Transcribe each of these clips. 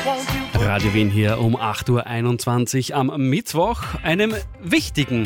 Radio Wien hier um 8.21 Uhr am Mittwoch, einem wichtigen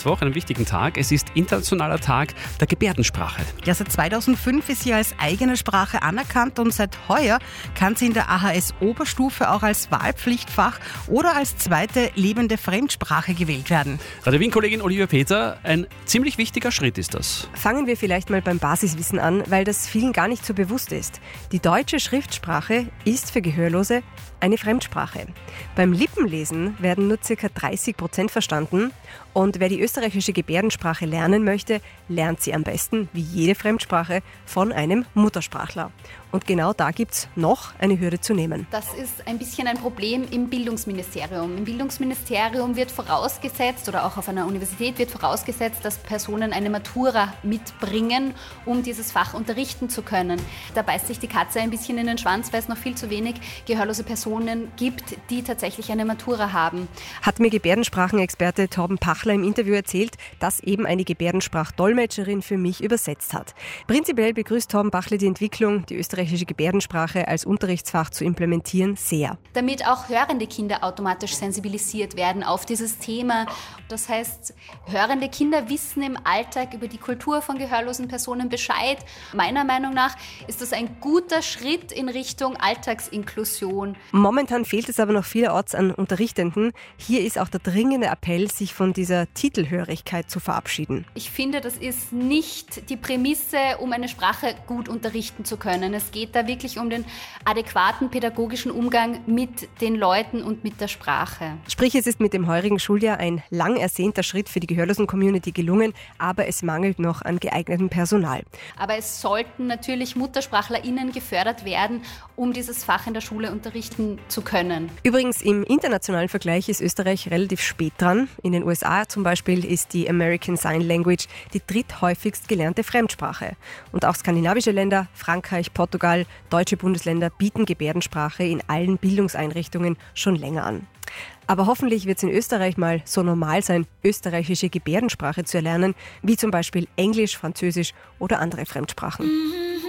Tag. Es ist Internationaler Tag der Gebärdensprache. Ja, seit 2005 ist sie als eigene Sprache anerkannt und seit heuer kann sie in der AHS-Oberstufe auch als Wahlpflichtfach oder als zweite lebende Fremdsprache gewählt werden. Radio Wien-Kollegin Olivia Peter, ein ziemlich wichtiger Schritt ist das. Fangen wir vielleicht mal beim Basiswissen an, weil das vielen gar nicht so bewusst ist. Die deutsche Schriftsprache ist für Gehörlose eine Fremdsprache. Beim Lippenlesen werden nur ca. 30% verstanden und wer die österreichische Gebärdensprache lernen möchte, lernt sie am besten, wie jede Fremdsprache, von einem Muttersprachler. Und genau da gibt es noch eine Hürde zu nehmen. Das ist ein bisschen ein Problem im Bildungsministerium. Im Bildungsministerium wird vorausgesetzt, oder auch auf einer Universität wird vorausgesetzt, dass Personen eine Matura mitbringen, um dieses Fach unterrichten zu können. Da beißt sich die Katze ein bisschen in den Schwanz, weil es noch viel zu wenig gehörlose Personen gibt, die tatsächlich eine Matura haben. Hat mir Gebärdensprachenexperte Torben Pachler im Interview erzählt, dass eben eine Gebärdensprachdolmetscherin für mich übersetzt hat. Prinzipiell begrüßt Torben Pachler die Entwicklung, die österreichische Gebärdensprache als Unterrichtsfach zu implementieren, sehr. Damit auch hörende Kinder automatisch sensibilisiert werden auf dieses Thema. Das heißt, hörende Kinder wissen im Alltag über die Kultur von gehörlosen Personen Bescheid. Meiner Meinung nach ist das ein guter Schritt in Richtung Alltagsinklusion. Momentan fehlt es aber noch vielerorts an Unterrichtenden. Hier ist auch der dringende Appell, sich von dieser Titelhörigkeit zu verabschieden. Ich finde, das ist nicht die Prämisse, um eine Sprache gut unterrichten zu können. Es geht da wirklich um den adäquaten pädagogischen Umgang mit den Leuten und mit der Sprache. Sprich, es ist mit dem heurigen Schuljahr ein lang ersehnter Schritt für die Gehörlosen-Community gelungen, aber es mangelt noch an geeignetem Personal. Aber es sollten natürlich MuttersprachlerInnen gefördert werden, um dieses Fach in der Schule unterrichten zu können. Übrigens, im internationalen Vergleich ist Österreich relativ spät dran. In den USA zum Beispiel ist die American Sign Language die dritthäufigst gelernte Fremdsprache. Und auch skandinavische Länder, Frankreich, Portugal, deutsche Bundesländer bieten Gebärdensprache in allen Bildungseinrichtungen schon länger an. Aber hoffentlich wird es in Österreich mal so normal sein, österreichische Gebärdensprache zu erlernen, wie zum Beispiel Englisch, Französisch oder andere Fremdsprachen.